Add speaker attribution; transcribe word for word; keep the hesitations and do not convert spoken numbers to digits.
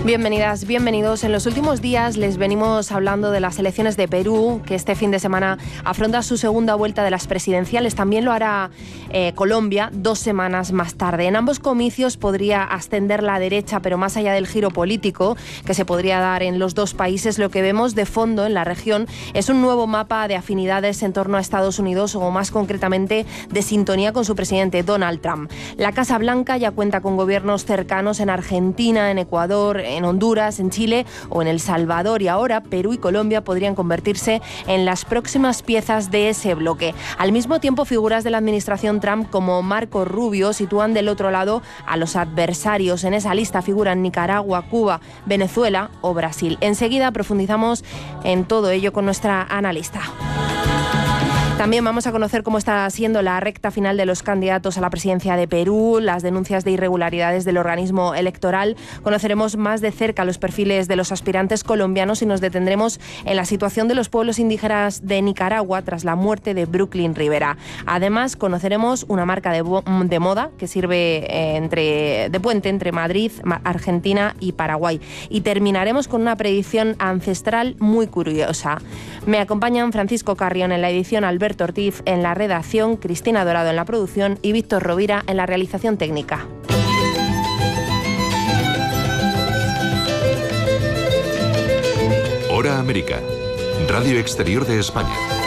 Speaker 1: Bienvenidas, bienvenidos. En los últimos días les venimos hablando de las elecciones de Perú, que este fin de semana afronta su segunda vuelta de las presidenciales. También lo hará eh, Colombia dos semanas más tarde. En ambos comicios podría ascender la derecha, pero más allá del giro político que se podría dar en los dos países, lo que vemos de fondo en la región es un nuevo mapa de afinidades en torno a Estados Unidos, o más concretamente de sintonía con su presidente Donald Trump. La Casa Blanca ya cuenta con gobiernos cercanos en Argentina, en Ecuador, en Honduras, en Chile o en El Salvador, y ahora Perú y Colombia podrían convertirse en las próximas piezas de ese bloque. Al mismo tiempo, figuras de la administración Trump como Marco Rubio sitúan del otro lado a los adversarios. En esa lista figuran Nicaragua, Cuba, Venezuela o Brasil. Enseguida profundizamos en todo ello con nuestra analista. También vamos a conocer cómo está siendo la recta final de los candidatos a la presidencia de Perú, las denuncias de irregularidades del organismo electoral. Conoceremos más de cerca los perfiles de los aspirantes colombianos y nos detendremos en la situación de los pueblos indígenas de Nicaragua tras la muerte de Brooklyn Rivera. Además, conoceremos una marca de, de moda que sirve eh, entre, de puente entre Madrid, Argentina y Paraguay. Y terminaremos con una predicción ancestral muy curiosa. Me acompañan Francisco Carrión en la edición, Alberto Ortiz en la redacción, Cristina Dorado en la producción y Víctor Rovira en la realización técnica.
Speaker 2: Hora América, Radio Exterior de España.